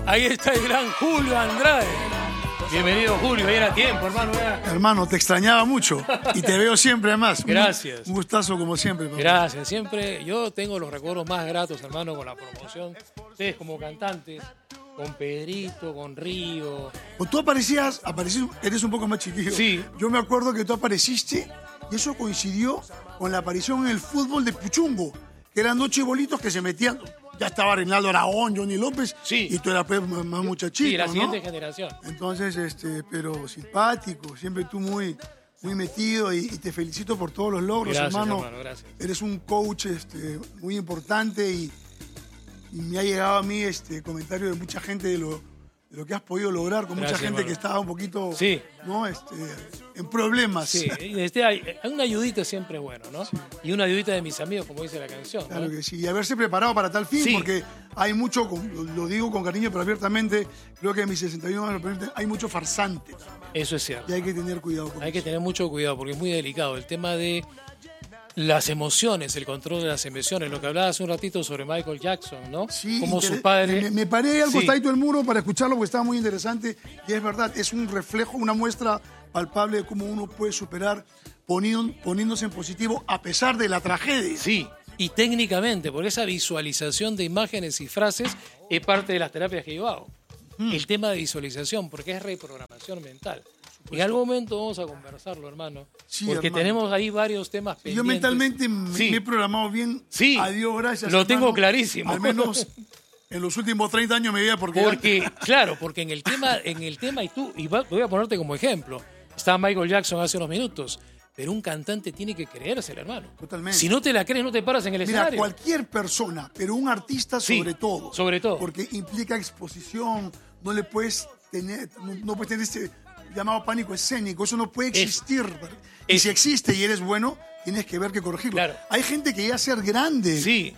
Ahí está el gran Julio Andrade. Bienvenido, Julio, ya era tiempo, hermano. Hermano, te extrañaba mucho y te veo siempre, además. Gracias. Un gustazo como siempre, papá. Gracias, siempre. Yo tengo los recuerdos más gratos, hermano, con la promoción. Ustedes como cantantes, con Pedrito, con Río. Pues tú eres un poco más chiquillo. Sí. Yo me acuerdo que tú apareciste y eso coincidió con la aparición en el fútbol de Puchungo, que eran 8 bolitos que se metían. Ya estaba Reinaldo Aragón, Johnny López, sí. Y tú eras más muchachito, sí, la siguiente ¿no? generación. Entonces, pero simpático, siempre tú muy metido y te felicito por todos los logros, gracias, hermano. Gracias. Eres un coach muy importante y me ha llegado a mí comentario de mucha gente de lo que has podido lograr, con gracias, mucha gente hermano. que estaba un poquito sí. ¿no? En problemas. Sí, hay una ayudita siempre es bueno, ¿no? Sí. Y una ayudita de mis amigos, como dice la canción. Claro, ¿no? que sí, y haberse preparado para tal fin, sí. Porque hay mucho, lo digo con cariño, pero abiertamente, creo que en mis 61 años hay mucho farsante. Eso es cierto. Y hay que tener cuidado con Hay eso. que tener mucho cuidado porque es muy delicado. El tema de las emociones, el control de las emociones, lo que hablaba hace un ratito sobre Michael Jackson, ¿no? Sí, como su padre... Me paré al sí. costadito del muro para escucharlo porque estaba muy interesante y es verdad, es un reflejo, una muestra palpable de cómo uno puede superar poniéndose en positivo a pesar de la tragedia. Sí, y técnicamente, porque esa visualización de imágenes y frases es parte de las terapias que yo hago. El tema de visualización, porque es reprogramación mental. En algún momento vamos a conversarlo, hermano. Sí, porque hermano. Tenemos ahí varios temas pendientes. Yo mentalmente sí. me he programado bien. Sí, a Dios gracias. lo hermano. tengo clarísimo. Al menos en los últimos 30 años me vida porque claro, porque en el tema y voy a ponerte como ejemplo. Estaba Michael Jackson hace unos minutos. Pero un cantante tiene que creérsela, hermano. Totalmente. Si no te la crees, no te paras en el escenario. Mira, cualquier persona, pero un artista sobre todo. Sobre todo. Porque implica exposición, no puedes tener este llamado pánico escénico, eso no puede existir. Y si existe y eres bueno, tienes que ver que corregirlo. Claro. Hay gente que llega a ser grande, sí.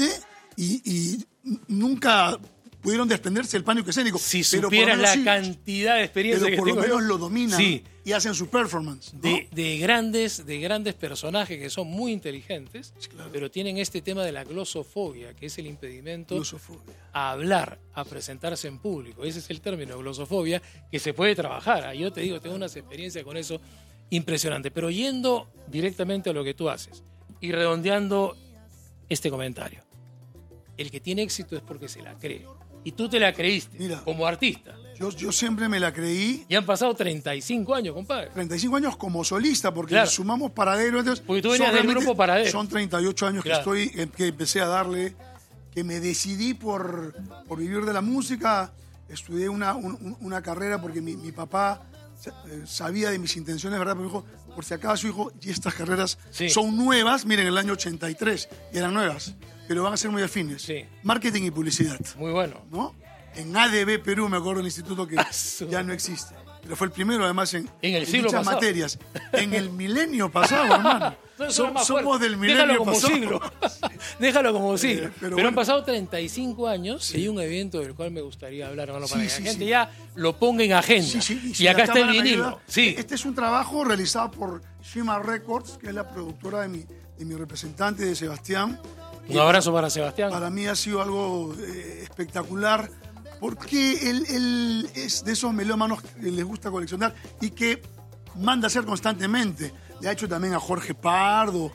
y nunca pudieron desprenderse del pánico escénico. Si supieras la cantidad de experiencia que pero por lo menos lo dominan sí. y hacen su performance, ¿no? de grandes personajes que son muy inteligentes, claro. Pero tienen este tema de la glosofobia, que es el impedimento a hablar, a presentarse en público. Ese es el término, glosofobia, que se puede trabajar. Yo te digo, tengo unas experiencias con eso impresionantes. Pero yendo directamente a lo que tú haces y redondeando este comentario. El que tiene éxito es porque se la cree. Y tú te la creíste. Mira, como artista. Yo siempre me la creí. Y han pasado 35 años, compadre. 35 años como solista, porque claro. Sumamos Paradero. Entonces, porque tú venías del grupo Paradero. Son 38 años claro. que empecé a darle, que me decidí por vivir de la música. Estudié una carrera porque mi papá sabía de mis intenciones, ¿verdad? Pero dijo, por si acaso, hijo, y estas carreras son nuevas. Miren, en el año 83 eran nuevas, pero van a ser muy afines. Sí. Marketing y publicidad. Muy bueno. ¿No? En ADB Perú, me acuerdo, el instituto que ya no existe. Pero fue el primero, además, en dichas materias. En el milenio pasado, hermano. Somos del milenio pasado. Déjalo como siglo. Pero han pasado 35 años y hay un evento del cual me gustaría hablar, hermano, para que la gente ya lo ponga en agenda. Y acá está el vinilo. Este es un trabajo realizado por Shima Records, que es la productora de mi representante, de Sebastián. Un abrazo para Sebastián. Para mí ha sido algo espectacular, porque él es de esos melómanos que les gusta coleccionar y que manda a hacer constantemente. Le ha hecho también a Jorge Pardo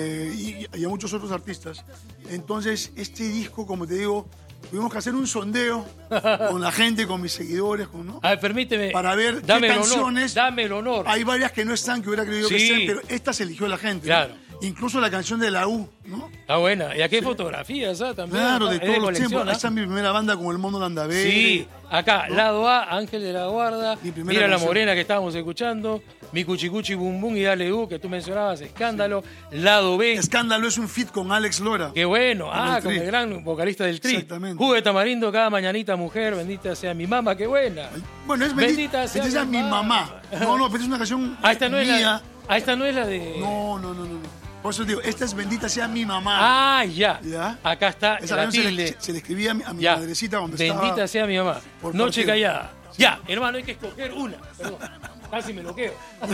y a muchos otros artistas. Entonces, este disco, como te digo, tuvimos que hacer un sondeo con la gente, con mis seguidores. ¿no? A ver, permíteme. Para ver qué canciones. Dame el honor. Hay varias que no están, que hubiera querido que estén, pero esta se eligió la gente. Claro. ¿no? Incluso la canción de la U, ¿no? Está buena. Y aquí hay fotografías, ¿sabes? También. Claro, de todos los tiempos. ¿eh? Esta es mi primera banda con el Mono Landaverde. Sí, acá, ¿no? Lado A, Ángel de la Guarda. Mira la morena que estábamos escuchando. Mi Cuchicuchi Bum Bum y Dale que tú mencionabas, Escándalo. Lado B. Escándalo es un feat con Alex Lora. Qué bueno. Con el gran vocalista del Tri. Exactamente. Jugo de tamarindo cada mañanita, mujer. Bendita sea mi mamá, qué buena. Bueno, es bendita sea mi mamá. No, pero es una canción esta no mía. Esta no es la de... No. Por eso digo, esta es Bendita sea mi mamá. Ah, ya. Acá está la tilde. Se le escribía a mi madrecita cuando Bendita estaba... Bendita sea mi mamá. Noche callada. Ya, hermano, hay que escoger una. Perdón, casi me bloqueo.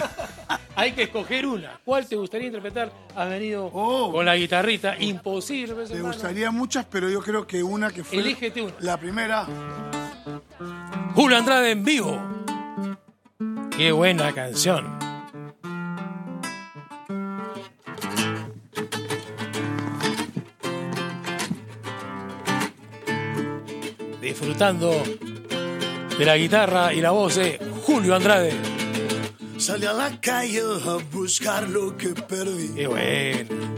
Hay que escoger una. ¿Cuál te gustaría interpretar? Has venido con la guitarrita. Imposible. Me gustaría muchas, pero yo creo que una que fue... Elígete una. La primera... Julio Andrade en vivo. Qué buena canción. Disfrutando de la guitarra y la voz de Julio Andrade. Salí a la calle a buscar lo que perdí. Qué bueno.